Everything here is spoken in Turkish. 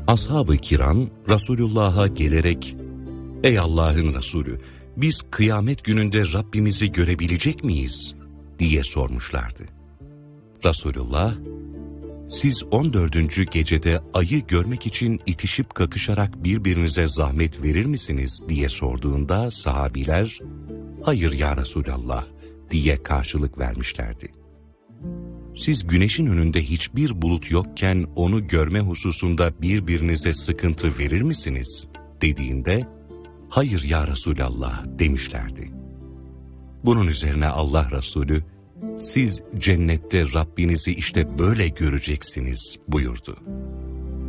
Ashab-ı kiram Resulullah'a gelerek, "Ey Allah'ın Resulü, biz kıyamet gününde Rabbimizi görebilecek miyiz?" diye sormuşlardı. Resulullah, "Siz 14. gecede ayı görmek için itişip kakışarak birbirinize zahmet verir misiniz?" diye sorduğunda sahabiler, "Hayır ya Resulallah," diye karşılık vermişlerdi. "Siz güneşin önünde hiçbir bulut yokken onu görme hususunda birbirinize sıkıntı verir misiniz?" dediğinde, "Hayır ya Resulallah," demişlerdi. Bunun üzerine Allah Resulü, "Siz cennette Rabbinizi işte böyle göreceksiniz," buyurdu.